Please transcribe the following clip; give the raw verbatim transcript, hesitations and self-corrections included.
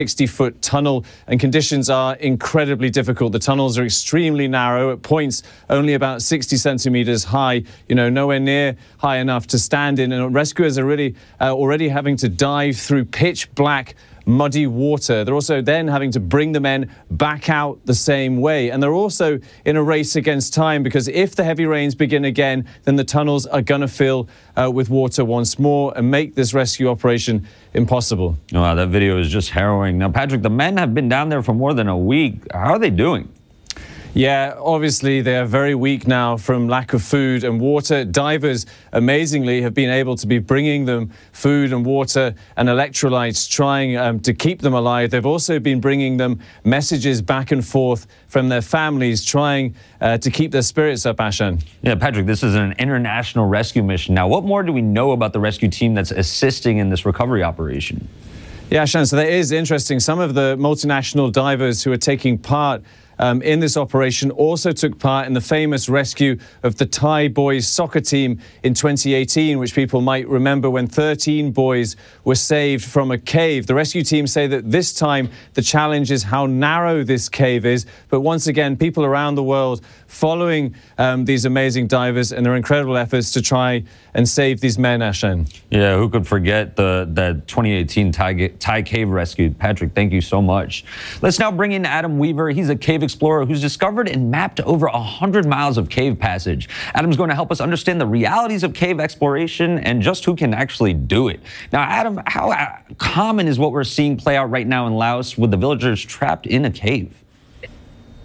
sixty foot tunnel, and conditions are incredibly difficult. The tunnels are extremely narrow, at points only about sixty centimeters high, you know, nowhere near high enough to stand in. And rescuers are really uh, already having to dive through pitch black, muddy water. They're also then having to bring the men back out the same way. And they're also in a race against time, because if the heavy rains begin again, then the tunnels are going to fill uh, with water once more and make this rescue operation impossible. Wow, that video is just harrowing. Now, Patrick, the men have been down there for more than a week. How are they doing? Yeah, obviously they are very weak now from lack of food and water. Divers, amazingly, have been able to be bringing them food and water and electrolytes, trying um, to keep them alive. They've also been bringing them messages back and forth from their families, trying uh, to keep their spirits up, Ashan. Yeah, Patrick, this is an international rescue mission. Now, what more do we know about the rescue team that's assisting in this recovery operation? Yeah, Ashan, so that is interesting. Some of the multinational divers who are taking part Um, in this operation also took part in the famous rescue of the Thai boys soccer team in twenty eighteen, which people might remember, when thirteen boys were saved from a cave. The rescue team say that this time the challenge is how narrow this cave is. But once again, people around the world following um, these amazing divers and their incredible efforts to try and save these men, Ashan. Yeah, who could forget the, the twenty eighteen Thai, Thai cave rescue? Patrick, thank you so much. Let's now bring in Adam Weaver. He's a cave explorer who's discovered and mapped over one hundred miles of cave passage. Adam's going to help us understand the realities of cave exploration and just who can actually do it. Now, Adam, how common is what we're seeing play out right now in Laos with the villagers trapped in a cave?